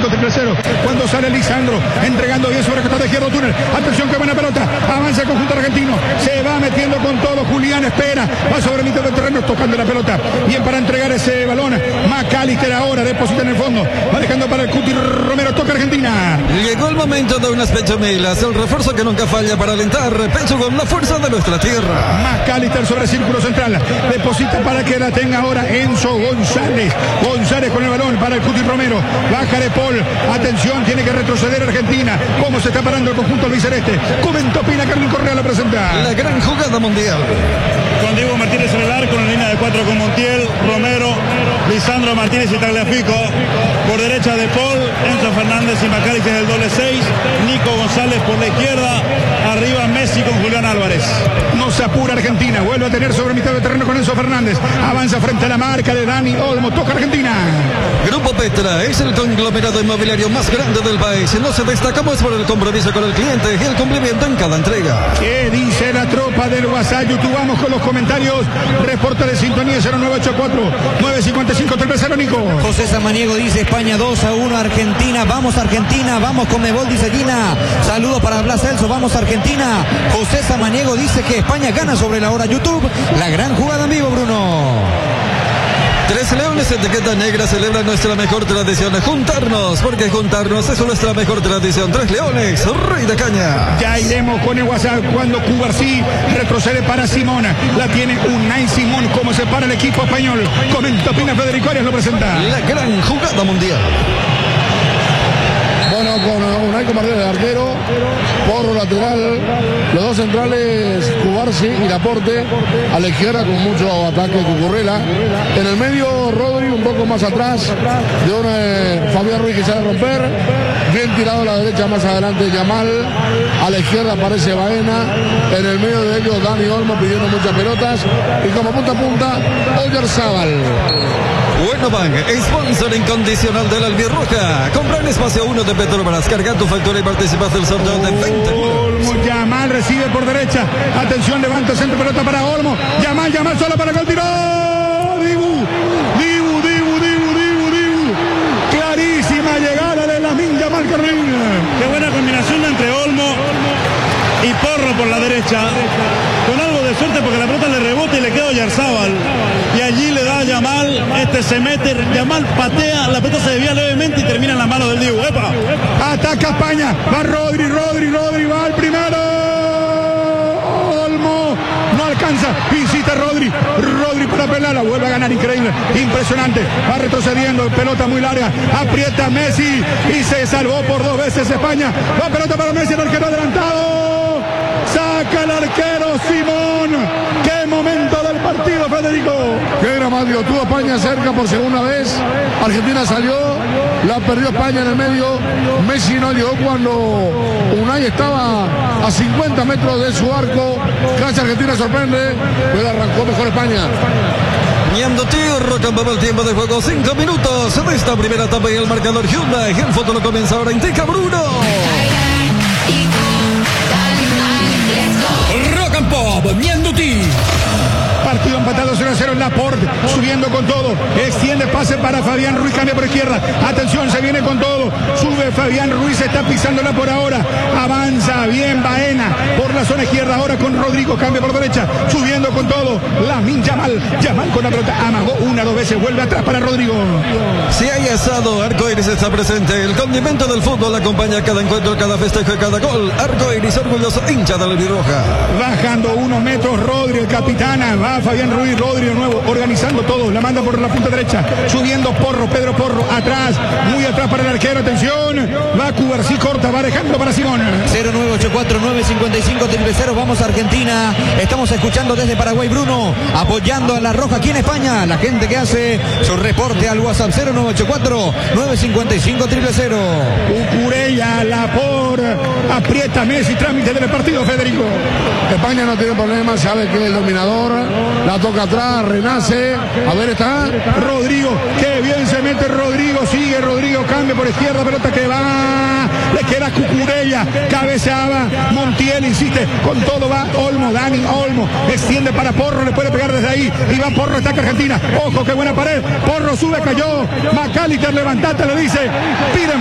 5-0. Cuando sale Lisandro, entregando bien sobre el costado izquierdo túnel. Atención, qué buena pelota. Avanza el conjunto argentino. Se va metiendo con todo. Julián espera. Va sobre mitad del terreno, tocando la pelota. Bien para entregar ese balón. McAllister ahora deposita en el fondo. Va dejando para el Cuti Romero. Toca Argentina. Llegó el momento de unas pechomilas. El refuerzo que nunca falla para alentar. Pecho con la fuerza de nuestra tierra. McAllister sobre el círculo central. Deposita para que la tenga ahora Enzo González. González con el balón para el Cuti Romero. Baja de Paul. Atención, tiene que retroceder Argentina. ¿Cómo se está parando el conjunto albiceleste? Comentó Pina Carlos Correa, la presenta. La gran jugada mundial. Con Diego Martínez en el arco, en la línea de 4 con Montiel, Romero, Lisandro Martínez y Tagliafico. Por derecha de Paul, Enzo Fernández y McAllister del doble 6. Nico González por la izquierda. Arriba Messi con Julián Álvarez. No se apura Argentina. Vuelve a tener sobre mitad de terreno con Enzo Fernández. Avanza frente a la marca de Dani Olmo. Toca Argentina. Grupo Petra es el conglomerado inmobiliario más grande del país. Nos destacamos por el compromiso con el cliente y el cumplimiento en cada entrega. ¿Qué dice la tropa del WhatsApp? YouTube, vamos con los comentarios. Reporte de sintonía 0984-955-330, Nico. José Samaniego dice España 2-1 Argentina. Vamos Argentina, vamos Conmebol, dice Gina. Saludos para Blas Celso, vamos Argentina. José Samaniego dice que España gana sobre la hora. YouTube, la gran jugada en vivo, Bruno. Tres Leones, etiqueta negra, celebra nuestra mejor tradición. Juntarnos, porque juntarnos es nuestra mejor tradición. Tres Leones, Rey de Caña. Ya iremos con el WhatsApp cuando Cubarsí retrocede para Simón. La tiene Unai Simón, como se para el equipo español. Comenta Pina Federico Arias, lo presenta. La gran jugada mundial. Bueno, con Unai Comartel de arquero, Porro lateral, los dos centrales Cubarsí y Laporte, a la izquierda con mucho ataque Cucurella, en el medio Rodri un poco más atrás, de un Fabián Ruiz que sabe romper, bien tirado a la derecha más adelante Yamal, a la izquierda aparece Baena, en el medio de ellos Dani Olmo pidiendo muchas pelotas, y como punta a punta, Oyarzábal. Bueno Bank, sponsor incondicional de la Albirroja. Compra en espacio 1 de Petrobras, carga tu factura y participas del sorteo de 20. Olmo, Yamal recibe por derecha. Atención, levanta el centro, pelota para Olmo. Yamal sola para el tiro. Dibu. Clarísima llegada de Lamine Yamal Carrín. Qué buena combinación entre Olmo y Porro por la derecha. Con algo de suerte porque la pelota le rebota y le queda Oyarzábal. Y allí le da a Yamal, se mete, Yamal patea, la pelota se desvía levemente y termina en la mano del Dibu. ¡Epa! Ataca España, va Rodri, va al primero. Olmo, no alcanza, insiste Rodri para pelarla, vuelve a ganar, increíble, impresionante, va retrocediendo, pelota muy larga, aprieta Messi y se salvó por 2 veces España. Va pelota para Messi, el arquero adelantado, saca el arquero Simón. ¡Qué momento del partido, Federico! Qué dramático, tuvo España cerca por segunda vez, Argentina salió, la perdió España en el medio, Messi no llegó cuando Unai estaba a 50 metros de su arco, casi Argentina sorprende, pero arrancó mejor España. Ñando Tierro, cambiaba el tiempo de juego, 5 minutos de esta primera etapa y el marcador Hyundai. El foto lo comienza ahora, indica Bruno. Rock and Pop, Ñanduti. Partido empatado 0-0 en Laporte, subiendo con todo, extiende pase para Fabián Ruiz, cambia por izquierda, atención, se viene con todo, sube Fabián Ruiz, está pisándola por ahora, avanza bien Baena por la zona izquierda, ahora con Rodrigo, cambia por derecha, subiendo con todo, Lamine Yamal con la pelota, amagó 1-2 veces, vuelve atrás para Rodrigo. Si hay asado, Arcoiris está presente, el condimento del fútbol acompaña cada encuentro, cada festejo y cada gol. Arcoiris, orgulloso hincha de la Albirroja. Bajando unos metros Rodri, el capitana, va Fabián Ruiz, Rodri de nuevo, organizando todo, la manda por la punta derecha, subiendo Porro, Pedro Porro, atrás, muy atrás para el arquero, atención, va Cubarsí, corta, va dejando para Simón. 0984-955-000, vamos a Argentina, estamos escuchando desde Paraguay, Bruno, apoyando a la Roja aquí en España, la gente que hace su reporte al WhatsApp 0984-955-000. Cucurella, Laporte, aprieta Messi, trámite del partido, Federico. España no tiene problemas, sabe que es el dominador, la toca atrás, renace, a ver está Rodrigo, qué bien se mete Rodrigo, sigue Rodrigo, cambia por izquierda, pelota que va, le queda Cucurella, cabeceaba, Montiel insiste, con todo va Olmo, Dani Olmo, extiende para Porro, le puede pegar desde ahí, y va Porro, ataca Argentina, ojo, qué buena pared, Porro sube, cayó, McAllister, levantate, le dice, piden